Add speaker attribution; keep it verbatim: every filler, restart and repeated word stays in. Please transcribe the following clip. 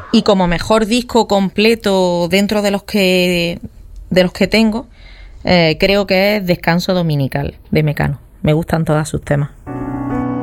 Speaker 1: Y como mejor disco completo dentro de los que de los que tengo, eh, creo que es Descanso Dominical de Mecano. Me gustan todos sus temas.